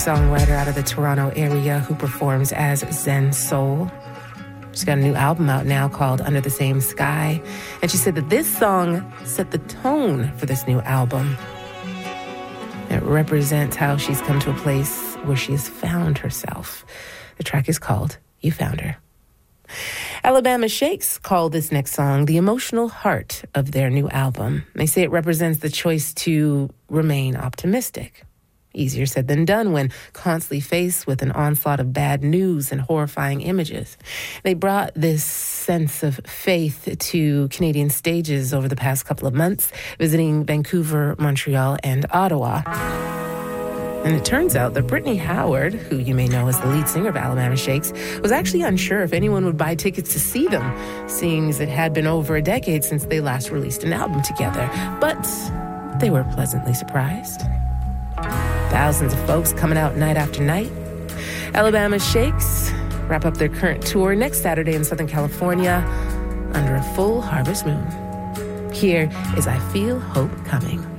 songwriter out of the Toronto area who performs as Zen Soul. She's got a new album out now called Under the Same Sky. And she said that this song set the tone for this new album. It represents how she's come to a place where she has found herself. The track is called You Found Her. Alabama Shakes call this next song the emotional heart of their new album. They say it represents the choice to remain optimistic. Easier said than done when constantly faced with an onslaught of bad news and horrifying images. They brought this sense of faith to Canadian stages over the past couple of months, visiting Vancouver, Montreal, and Ottawa. And it turns out that Brittany Howard, who you may know as the lead singer of Alabama Shakes, was actually unsure if anyone would buy tickets to see them, seeing as it had been over a decade since they last released an album together. But they were pleasantly surprised. Thousands of folks coming out night after night. Alabama Shakes wrap up their current tour next Saturday in Southern California under a full harvest moon. Here is I Feel Hope Coming.